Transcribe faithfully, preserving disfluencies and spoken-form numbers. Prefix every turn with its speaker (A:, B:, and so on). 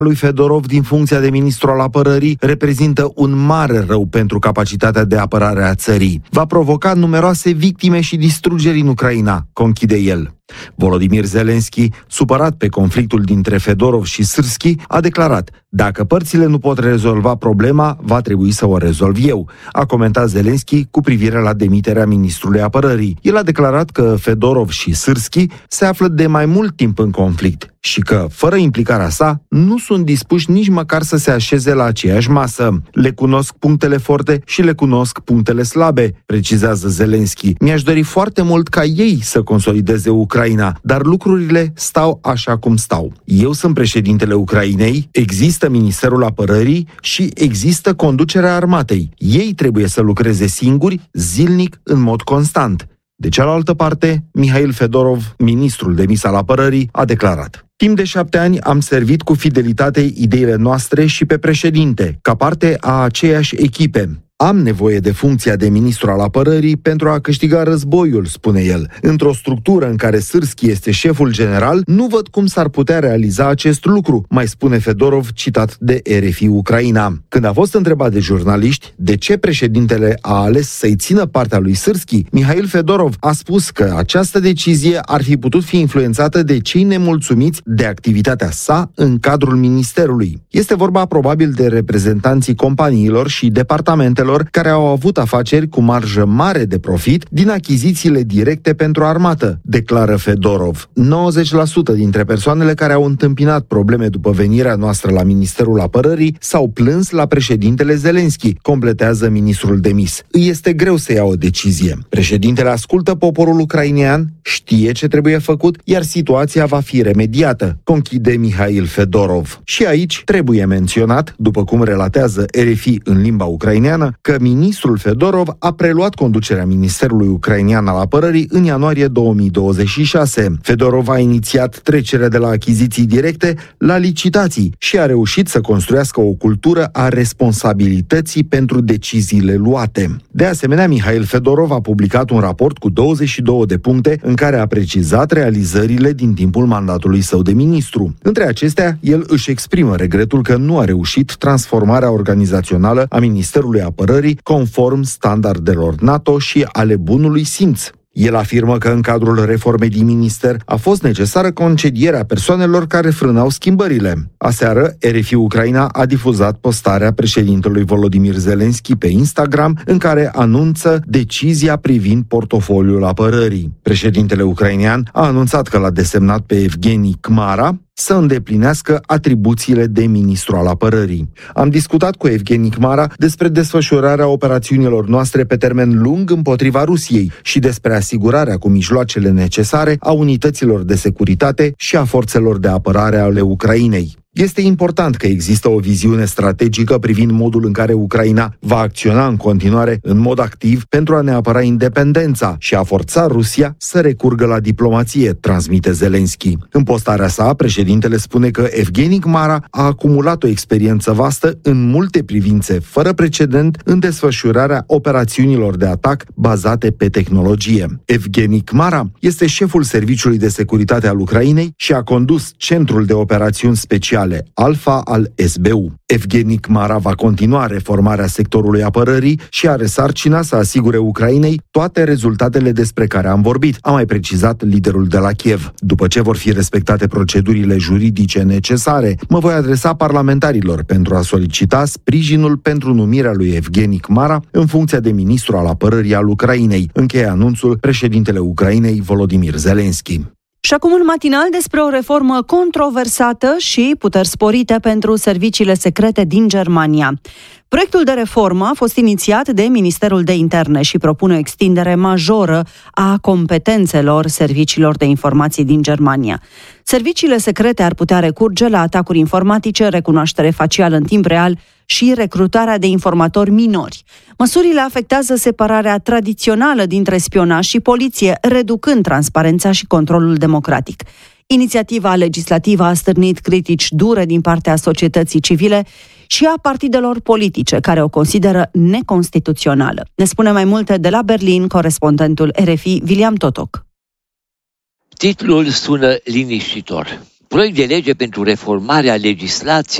A: lui Fedorov din funcția de ministru al apărării reprezintă un mare rău pentru capacitatea de apărare a țării. Va provoca numeroase victime și distrugeri în Ucraina, conchide el. Volodymyr Zelensky, supărat pe conflictul dintre Fedorov și Sârski, a declarat: "Dacă părțile nu pot rezolva problema, va trebui să o rezolv eu", a comentat Zelensky cu privire la demiterea ministrului apărării. El a declarat că Fedorov și Sârski se află de mai mult timp în conflict și că, fără implicarea sa, nu sunt dispuși nici măcar să se așeze la aceeași masă. "Le cunosc punctele forte și le cunosc punctele slabe", precizează Zelensky. "Mi-aș dori foarte mult ca ei să consolideze Ucraina, dar lucrurile stau așa cum stau. Eu sunt președintele Ucrainei, există Ministerul Apărării și există conducerea armatei. Ei trebuie să lucreze singuri, zilnic, în mod constant." De cealaltă parte, Mihail Fedorov, ministrul demis al apărării, a declarat: "Timp de șapte ani am servit cu fidelitate ideile noastre și pe președinte, ca parte a aceiași echipe. Am nevoie de funcția de ministru al apărării pentru a câștiga războiul", spune el. "Într-o structură în care Sârski este șeful general, nu văd cum s-ar putea realiza acest lucru", mai spune Fedorov, citat de R F I Ucraina. Când a fost întrebat de jurnaliști de ce președintele a ales să-i țină partea lui Sârski, Mihail Fedorov a spus că această decizie ar fi putut fi influențată de cei nemulțumiți de activitatea sa în cadrul ministerului. Este vorba probabil de reprezentanții companiilor și departamentelor care au avut afaceri cu marjă mare de profit din achizițiile directe pentru armată, declară Fedorov. nouăzeci la sută dintre persoanele care au întâmpinat probleme după venirea noastră la Ministerul Apărării s-au plâns la președintele Zelensky, completează ministrul demis. "Îi este greu să ia o decizie. Președintele ascultă poporul ucrainean, știe ce trebuie făcut, iar situația va fi remediată", conchide Mihail Fedorov. Și aici trebuie menționat, după cum relatează R F I în limba ucraineană, că ministrul Fedorov a preluat conducerea Ministerului Ucrainean al Apărării în ianuarie două mii douăzeci și șase. Fedorov a inițiat trecerea de la achiziții directe la licitații și a reușit să construiască o cultură a responsabilității pentru deciziile luate. De asemenea, Mihail Fedorov a publicat un raport cu douăzeci și două de puncte în care a precizat realizările din timpul mandatului său de ministru. Între acestea, el își exprimă regretul că nu a reușit transformarea organizațională a Ministerului Apărării conform standardelor NATO și ale bunului simț. El afirmă că în cadrul reformei din minister a fost necesară concedierea persoanelor care frânau schimbările. Aseară, R F I Ucraina a difuzat postarea președintelui Volodymyr Zelensky pe Instagram, în care anunță decizia privind portofoliul apărării. Președintele ucrainean a anunțat că l-a desemnat pe Evgeni Kmara să îndeplinească atribuțiile de ministru al apărării. Am discutat cu Evgeni Kmara despre desfășurarea operațiunilor noastre pe termen lung împotriva Rusiei și despre asigurarea cu mijloacele necesare a unităților de securitate și a forțelor de apărare ale Ucrainei. Este important că există o viziune strategică privind modul în care Ucraina va acționa în continuare în mod activ pentru a ne apăra independența și a forța Rusia să recurgă la diplomație, transmite Zelensky. În postarea sa, președintele spune că Evgeni Kmara a acumulat o experiență vastă în multe privințe, fără precedent în desfășurarea operațiunilor de atac bazate pe tehnologie. Evgeni Kmara este șeful Serviciului de Securitate al Ucrainei și a condus Centrul de Operațiuni Speciale Alfa al S B U. Evgeni Kmara va continua reformarea sectorului apărării și are sarcina să asigure Ucrainei toate rezultatele despre care am vorbit, a mai precizat liderul de la Kiev. După ce vor fi respectate procedurile juridice necesare, mă voi adresa parlamentarilor pentru a solicita sprijinul pentru numirea lui Evgeni Kmara în funcția de ministru al apărării al Ucrainei, încheie anunțul președintele Ucrainei Volodymyr Zelensky.
B: Și acum un matinal despre o reformă controversată și puteri sporite pentru serviciile secrete din Germania. Proiectul de reformă a fost inițiat de Ministerul de Interne și propune o extindere majoră a competențelor serviciilor de informații din Germania. Serviciile secrete ar putea recurge la atacuri informatice, recunoaștere facială în timp real și recrutarea de informatori minori. Măsurile afectează separarea tradițională dintre spionaj și poliție, reducând transparența și controlul democratic. Inițiativa legislativă a stârnit critici dure din partea societății civile și a partidelor politice, care o consideră neconstituțională. Ne spune mai multe de la Berlin corespondentul R F I, William Totoc.
C: Titlul sună liniștitor. proiect de lege pentru reformarea legislației